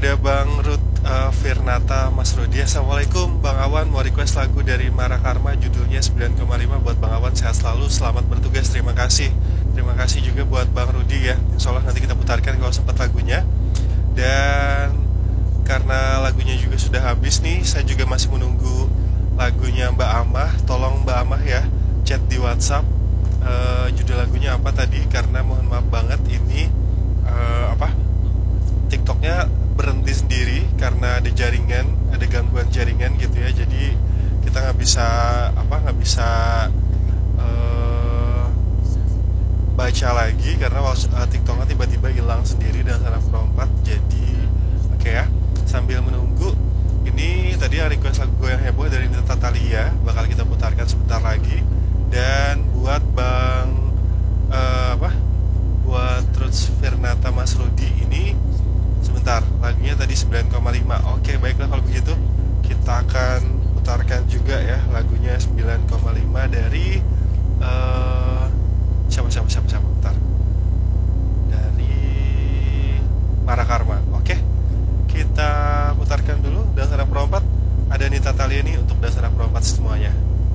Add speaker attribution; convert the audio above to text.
Speaker 1: ada Bang Ruth Firnata Mas Rudi. Assalamualaikum Bang Awan, mau request lagu dari Mara Karma judulnya 9,5 buat Bang Awan, sehat selalu, selamat bertugas, terima kasih. Terima kasih juga buat Bang Rudi ya. Insya Allah nanti kita putarkan kalau sempat lagunya. Dan karena lagunya juga sudah habis nih, saya juga masih menunggu lagunya Mbak Amah. Tolong Mbak Amah ya chat di WhatsApp judul lagunya apa tadi, karena mohon maaf banget ini TikToknya berhenti sendiri karena ada jaringan, ada gangguan jaringan gitu ya. Jadi kita nggak bisa eh, baca lagi karena TikToknya tiba-tiba hilang sendiri dan salah perompat. Jadi oke ya, sambil menunggu ini tadi yang request lagu yang heboh dari Nita Talia bakal kita putarkan sebentar lagi. Dan buat Bang buat Truth Firnata Mas Rudi ini sebentar, lagunya tadi 9,5. Oke, baiklah kalau begitu kita akan putarkan juga ya lagunya 9,5 dari siapa bentar. Dari Mara Karma. Oke. Kita putarkan dulu Dasar Perompat. Ada Nita Talia nih untuk Dasar Perompat semuanya.